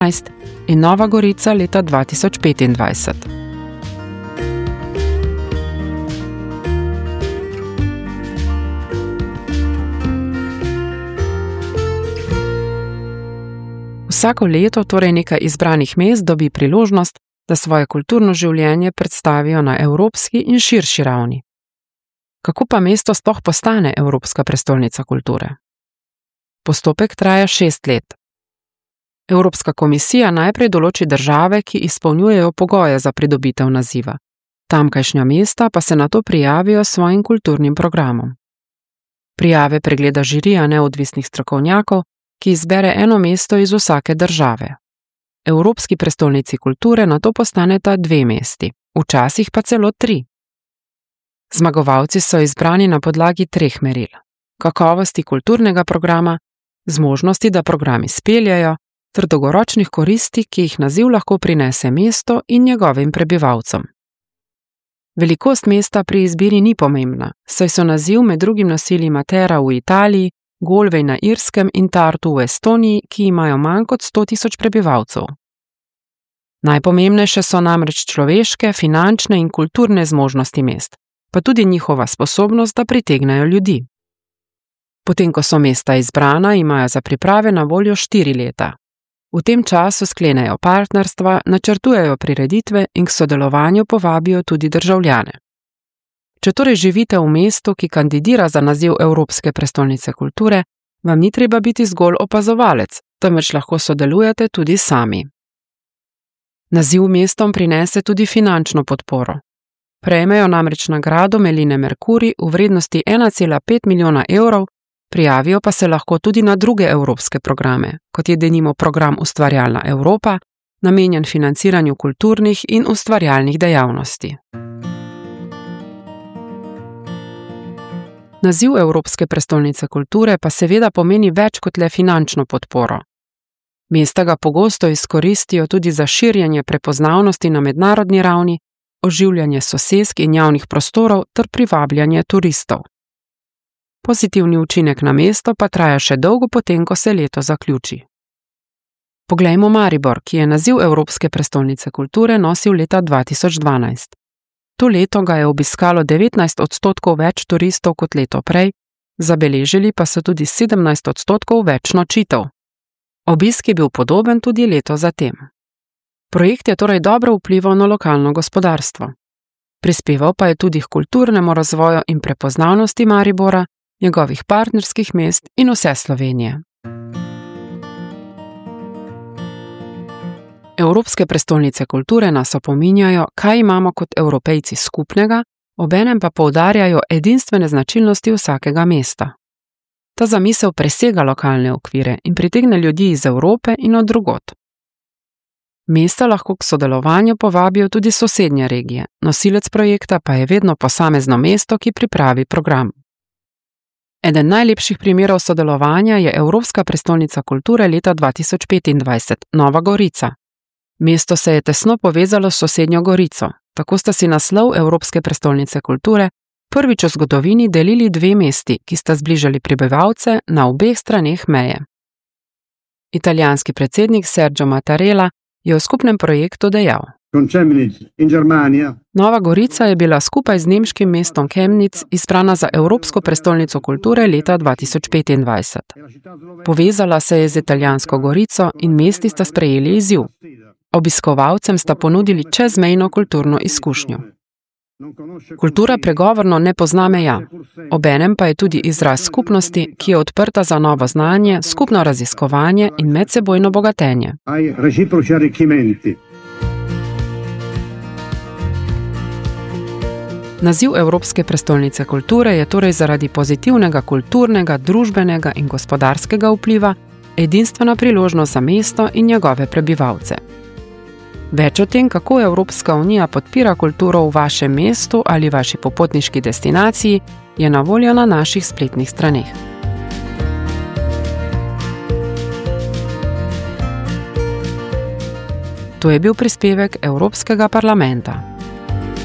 in Nova Gorica leta 2025. Vsako leto torej nekaj izbranih mest dobi priložnost, da svoje kulturno življenje predstavijo na evropski in širši ravni. Kako pa mesto sploh postane Evropska prestolnica kulture? Postopek traja 6 let. Evropska komisija najprej določi države, ki izpolnjujejo pogoje za pridobitev naziva. Tamkajšnja mesta pa se nato prijavijo s svojim kulturnim programom. Prijave pregleda žirija neodvisnih strokovnjakov, ki izbere eno mesto iz vsake države. Evropski prestolnici kulture nato postaneta 2 mesti, včasih pa celo 3. Zmagovalci so izbrani na podlagi 3 meril: kakovosti kulturnega programa, zmožnosti, da program izpeljajo, ter dolgoročnih koristi, ki jih naziv lahko prinese mesto in njegovim prebivalcem. Velikost mesta pri izbiri ni pomembna, saj so naziv med drugim nosili Matera v Italiji, Galway na Irskem in Tartu v Estoniji, ki imajo manj kot 100.000 prebivalcev. Najpomembnejše so namreč človeške, finančne in kulturne zmožnosti mest, pa tudi njihova sposobnost, da pritegnejo ljudi. Potem, ko so mesta izbrana, imajo za priprave na voljo 4 leta. V tem času sklenejo partnerstva, načrtujejo prireditve in k sodelovanju povabijo tudi državljane. Če torej živite v mestu, ki kandidira za naziv Evropske prestolnice kulture, vam ni treba biti zgolj opazovalec, temveč lahko sodelujete tudi sami. Naziv mestom prinese tudi finančno podporo. Prejmejo namreč nagrado Meline Mercuri v vrednosti 1,5 milijona evrov, prijavijo pa se lahko tudi na druge evropske programe, kot je denimo program Ustvarjalna Evropa, namenjen financiranju kulturnih in ustvarjalnih dejavnosti. Naziv Evropske prestolnice kulture pa seveda pomeni več kot le finančno podporo. Mesta ga pogosto izkoristijo tudi za širjenje prepoznavnosti na mednarodni ravni, oživljanje sosesk in javnih prostorov ter privabljanje turistov. Pozitivni učinek na mesto pa traja še dolgo potem, ko se leto zaključi. Poglejmo Maribor, ki je naziv Evropske prestolnice kulture nosil leta 2012. To leto ga je obiskalo 19% več turistov kot leto prej, zabeležili pa so tudi 17% več nočitev. Obisk je bil podoben tudi leto zatem. Projekt je torej dobro vplival na lokalno gospodarstvo. Prispeval pa je tudi k kulturnemu razvoju in prepoznavnosti Maribora, njegovih partnerskih mest in vse Slovenije. Evropske prestolnice kulture nas opominjajo, kaj imamo kot Evropejci skupnega, obenem pa poudarjajo edinstvene značilnosti vsakega mesta. Ta zamisel presega lokalne okvire in pritegne ljudi iz Evrope in od drugod. Mesta lahko k sodelovanju povabijo tudi sosednje regije, nosilec projekta pa je vedno posamezno mesto, ki pripravi program. Eden najlepših primerov sodelovanja je Evropska prestolnica kulture leta 2025, Nova Gorica. Mesto se je tesno povezalo s sosednjo Gorico, tako sta si naslov Evropske prestolnice kulture prvič v zgodovini delili 2 mesti, ki sta zbližali prebivalce na obeh straneh meje. Italijanski predsednik Sergio Mattarella je v skupnem projektu dejal: Nova Gorica je bila skupaj z nemškim mestom Chemnitz izbrana za Evropsko prestolnico kulture leta 2025. Povezala se je z italijansko Gorico in mesti sta sprejeli izziv. Obiskovalcem sta ponudili čezmejno kulturno izkušnjo. Kultura pregovorno ne pozna meja, obenem pa je tudi izraz skupnosti, ki je odprta za novo znanje, skupno raziskovanje in medsebojno bogatenje. Naziv Evropske prestolnice kulture je torej zaradi pozitivnega kulturnega, družbenega in gospodarskega vpliva edinstvena priložnost za mesto in njegove prebivalce. Več o tem, kako Evropska unija podpira kulturo v vašem mestu ali vaši popotniški destinaciji, je na voljo na naših spletnih straneh. To je bil prispevek Evropskega parlamenta.